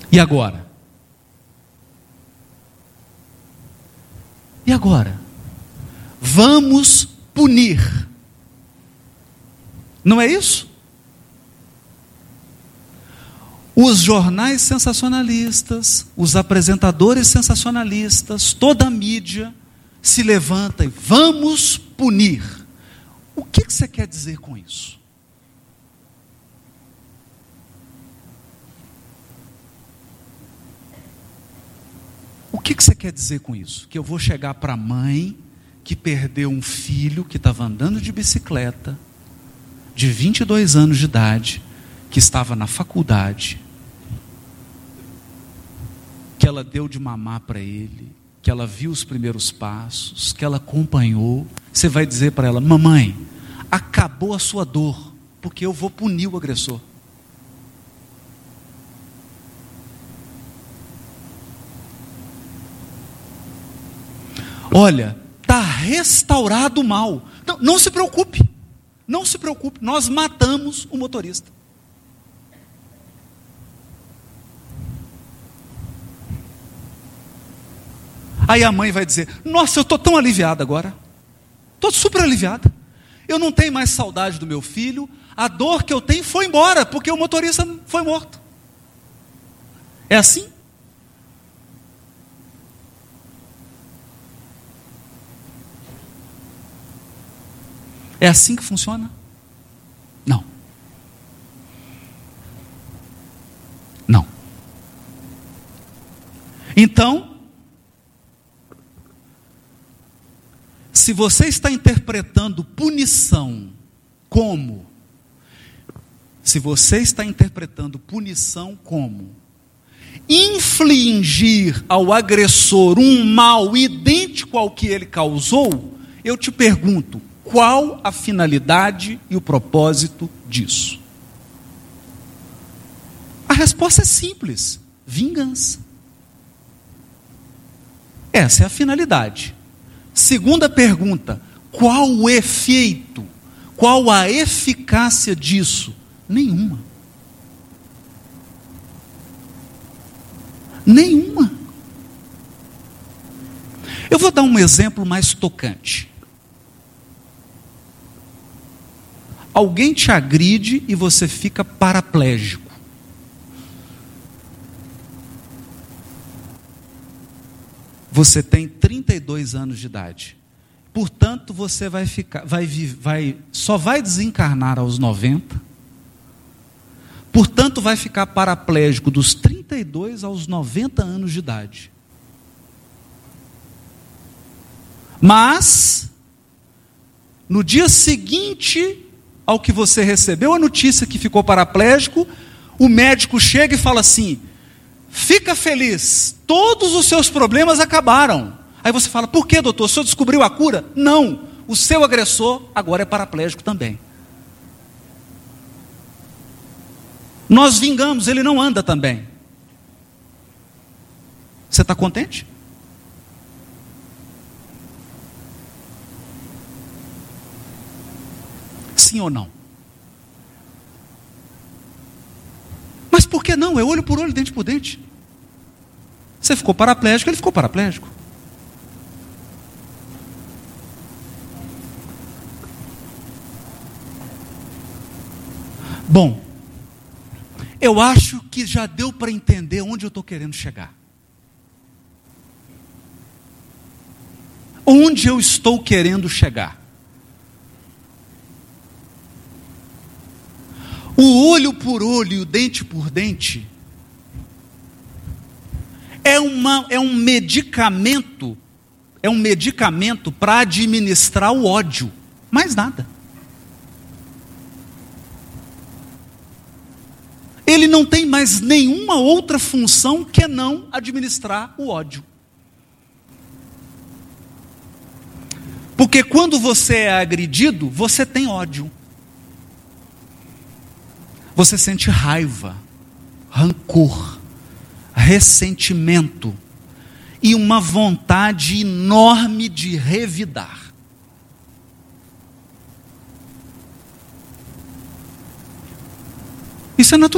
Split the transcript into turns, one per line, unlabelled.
E agora? E agora? Vamos punir. Não é isso? Os jornais sensacionalistas, os apresentadores sensacionalistas, toda a mídia se levanta e vamos punir. O que você quer dizer com isso? O que você quer dizer com isso? Que eu vou chegar para a mãe que perdeu um filho que estava andando de bicicleta, de 22 anos de idade, que estava na faculdade, que ela deu de mamar para ele, que ela viu os primeiros passos, que ela acompanhou. Você vai dizer para ela: mamãe, acabou a sua dor, porque eu vou punir o agressor. Olha, está restaurado o mal. Então, não se preocupe, não se preocupe, nós matamos o motorista. Aí a mãe vai dizer: nossa, eu estou tão aliviada agora, estou super aliviada, eu não tenho mais saudade do meu filho, a dor que eu tenho foi embora, porque o motorista foi morto. É assim? É assim que funciona? Não. Não. Então, se você está interpretando punição como, infligir ao agressor um mal idêntico ao que ele causou, eu te pergunto, qual a finalidade e o propósito disso? A resposta é simples: vingança. Essa é a finalidade. Segunda pergunta: qual o efeito? Qual a eficácia disso? Nenhuma. Nenhuma. Eu vou dar um exemplo mais tocante. Alguém te agride e você fica paraplégico. Você tem 32 anos de idade. Portanto, você só vai desencarnar aos 90. Portanto, vai ficar paraplégico dos 32 aos 90 anos de idade. Mas, no dia seguinte ao que você recebeu a notícia que ficou paraplégico, o médico chega e fala assim: fica feliz, todos os seus problemas acabaram. Aí você fala: por que, doutor? O senhor descobriu a cura? Não, o seu agressor agora é paraplégico também. Nós vingamos, ele não anda também. Você está contente? Sim ou não? Mas por que não? É olho por olho, dente por dente. Você ficou paraplégico, ele ficou paraplégico. Bom, eu acho que já deu para entender onde eu estou querendo chegar. Onde eu estou querendo chegar? O olho por olho e o dente por dente é um medicamento para administrar o ódio, mais nada. Ele não tem mais nenhuma outra função que não administrar o ódio. Porque quando você é agredido, você tem ódio. Você sente raiva, rancor, ressentimento e uma vontade enorme de revidar. Isso é natural.